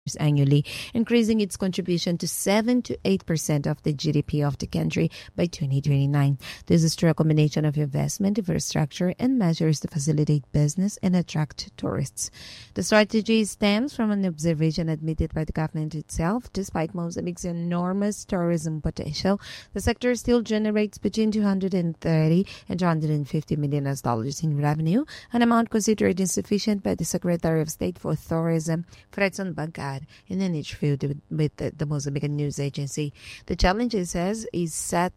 annually, increasing its contribution to 7 to 8% of the GDP of the country by 2029. This is through a combination of investment, infrastructure, and measures to facilitate business and attract tourists. The strategy stems from an observation admitted by the government itself. Despite Mozambique's enormous tourism potential, the sector still generates between 230 and 250 million dollars in revenue, an amount considered insufficient by the Secretary of State for Tourism, Fredson Bangad, in an interview with the Mozambican news agency. The challenge, it says, is set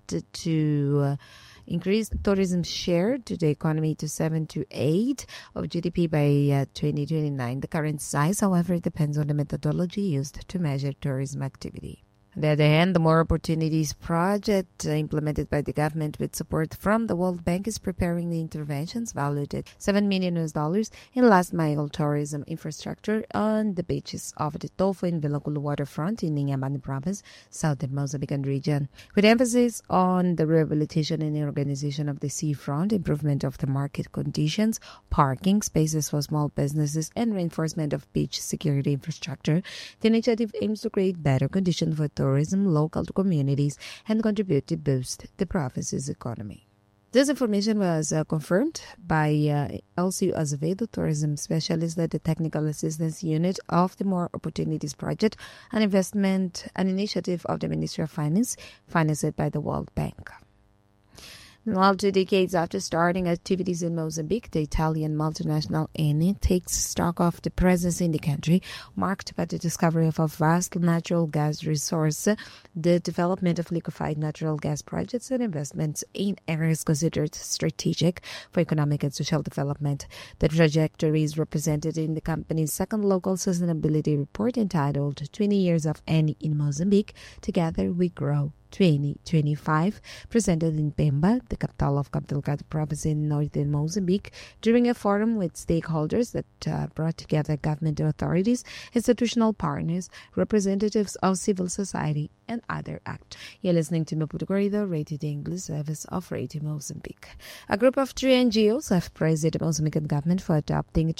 to increase tourism share to the economy to 7 to 8 of GDP by 2029. The current size, however, depends on the methodology used to measure tourism activity. On the other hand, the More Opportunities project implemented by the government with support from the World Bank is preparing the interventions valued at $7 million in last-mile tourism infrastructure on the beaches of the Tofo and Vilagulu waterfront in Inhambane province, southern Mozambican region, with emphasis on the rehabilitation and organization of the seafront, improvement of the market conditions, parking spaces for small businesses, and reinforcement of beach security infrastructure. The initiative aims to create better conditions for tourism local to communities and contribute to boost the province's economy. This information was confirmed by Elcio Azevedo, tourism specialist at the Technical Assistance Unit of the More Opportunities Project, an initiative of the Ministry of Finance, financed by the World Bank. Well, 2 decades after starting activities in Mozambique, the Italian multinational Eni takes stock of the presence in the country, marked by the discovery of a vast natural gas resource, the development of liquefied natural gas projects, and investments in areas considered strategic for economic and social development. The trajectory is represented in the company's second local sustainability report entitled 20 Years of Eni in Mozambique, Together We Grow 2025, presented in Pemba, the capital of Cabo Delgado province in northern Mozambique, during a forum with stakeholders that brought together government authorities, institutional partners, representatives of civil society, and other actors. You're listening to Maputo Corridor, rated the English service of Radio Mozambique. A group of 3 NGOs have praised the Mozambican government for adopting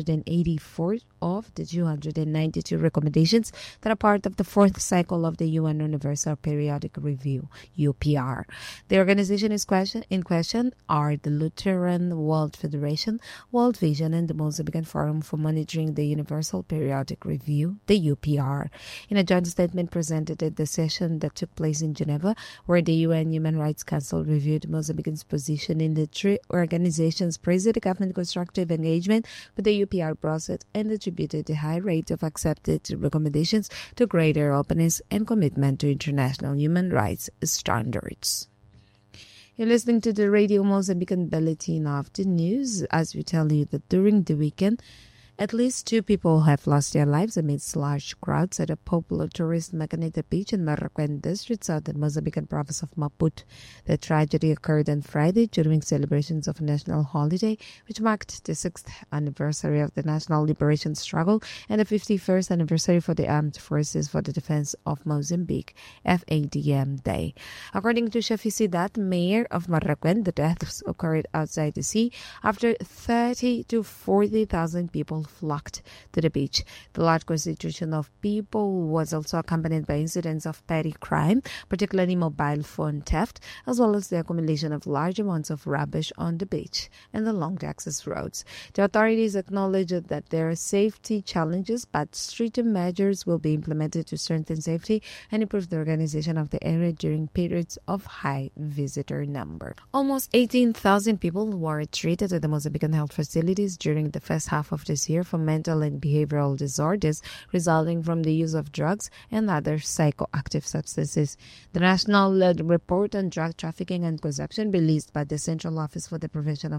284 of the 292 recommendations that are part of the 4th cycle of the UN Universal Periodic Review, UPR. The organization in question are the Lutheran World Federation, World Vision, and the Mozambican Forum for Monitoring the Universal Periodic Review, the UPR. In a joint statement presented at the session that took place in Geneva, where the UN Human Rights Council reviewed Mozambique's position in the 3 organizations, praised the government constructive engagement with the UPR process and attributed the high rate of accepted recommendations to greater openness and commitment to international human rights standards. You're listening to the Radio Mozambican Bulletin of the News, as we tell you that during the weekend, at least 2 people have lost their lives amidst large crowds at a popular tourist Macanita Beach in Marroquin district, southern Mozambican province of Maputo. The tragedy occurred on Friday during celebrations of a national holiday, which marked the 6th anniversary of the National Liberation Struggle and the 51st anniversary for the Armed Forces for the Defense of Mozambique, FADM Day. According to Shafi Sidat, mayor of Marroquin, the deaths occurred outside the sea after 30 to 40,000 people flocked to the beach. The large concentration of people was also accompanied by incidents of petty crime, particularly mobile phone theft, as well as the accumulation of large amounts of rubbish on the beach and along the access roads. The authorities acknowledge that there are safety challenges, but stricter measures will be implemented to strengthen safety and improve the organization of the area during periods of high visitor number. Almost 18,000 people were treated at the Mozambican health facilities during the first half of this year for mental and behavioral disorders resulting from the use of drugs and other psychoactive substances. The National Report on Drug Trafficking and Consumption, released by the Central Office for the Prevention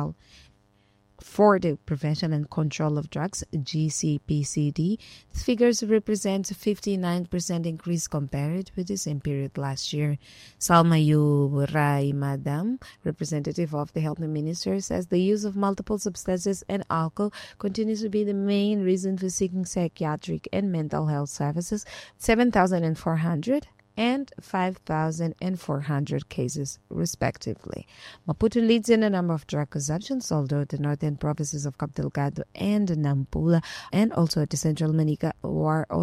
and Control of Drugs, GCPCD, figures represent a 59% increase compared with the same period last year. Salmayu Raimadam, representative of the Health Minister, says the use of multiple substances and alcohol continues to be the main reason for seeking psychiatric and mental health services. 7,400 and 5,400 cases, respectively. Maputo leads in the number of drug consumptions, although the northern provinces of Cabo Delgado and Nampula and also the central Manica are